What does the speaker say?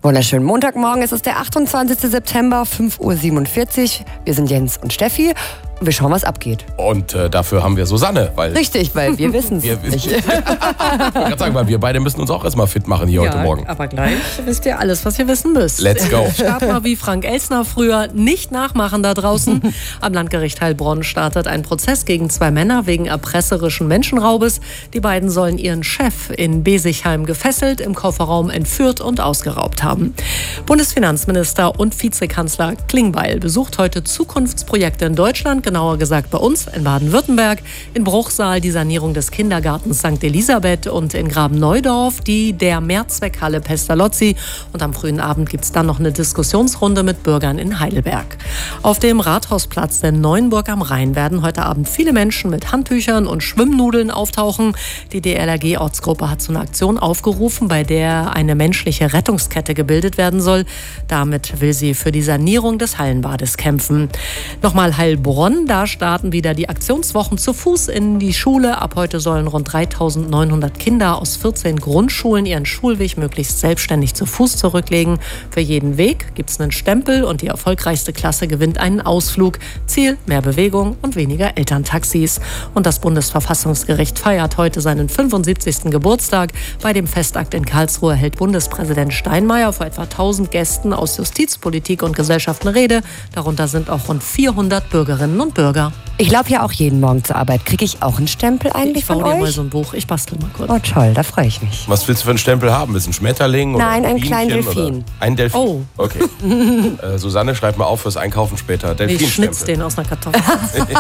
Wunderschönen Montagmorgen, es ist der 28. September, 5:47 Uhr. Wir sind Jens und Steffi und wir schauen, was abgeht. Und dafür haben wir Susanne. Richtig, weil wir wissen es nicht. Ich wollte gerade sagen, weil wir beide müssen uns auch erstmal fit machen hier heute Morgen. Aber gleich wisst ihr alles, was ihr wissen müsst. Let's go. Start mal wie Frank Elstner früher, nicht nachmachen da draußen. Am Landgericht Heilbronn startet ein Prozess gegen 2 Männer wegen erpresserischen Menschenraubes. Die beiden sollen ihren Chef in Besigheim gefesselt, im Kofferraum entführt und ausgeraubt haben. Bundesfinanzminister und Vizekanzler Klingbeil besucht heute Zukunftsprojekte in Deutschland, genauer gesagt bei uns in Baden-Württemberg, in Bruchsal die Sanierung des Kindergartens St. Elisabeth und in Graben-Neudorf die der Mehrzweckhalle Pestalozzi. Und am frühen Abend gibt es dann noch eine Diskussionsrunde mit Bürgern in Heidelberg. Auf dem Rathausplatz der Neuenburg am Rhein werden heute Abend viele Menschen mit Handtüchern und Schwimmnudeln auftauchen. Die DLRG-Ortsgruppe hat zu einer Aktion aufgerufen, bei der eine menschliche Rettungskette gebildet werden soll. Damit will sie für die Sanierung des Hallenbades kämpfen. Nochmal Heilbronn, da starten wieder die Aktionswochen zu Fuß in die Schule. Ab heute sollen rund 3.900 Kinder aus 14 Grundschulen ihren Schulweg möglichst selbstständig zu Fuß zurücklegen. Für jeden Weg gibt es einen Stempel und die erfolgreichste Klasse gewinnt einen Ausflug. Ziel: mehr Bewegung und weniger Elterntaxis. Und das Bundesverfassungsgericht feiert heute seinen 75. Geburtstag. Bei dem Festakt in Karlsruhe hält Bundespräsident Steinmeier vor etwa 1000 Gästen aus Justiz, Politik und Gesellschaft eine Rede. Darunter sind auch rund 400 Bürgerinnen und Bürger. Ich laufe ja auch jeden Morgen zur Arbeit. Kriege ich auch einen Stempel eigentlich von euch? Ich baue dir mal so ein Buch. Ich bastel mal kurz. Oh toll, da freue ich mich. Was willst du für einen Stempel haben? Ist ein Schmetterling? Oder Nein, ein einen kleinen Delfin. Ein Delfin? Oh. Okay. Susanne, schreib mal auf fürs Einkaufen später. Ich Delfinstempel. schnitz den aus einer Kartoffel.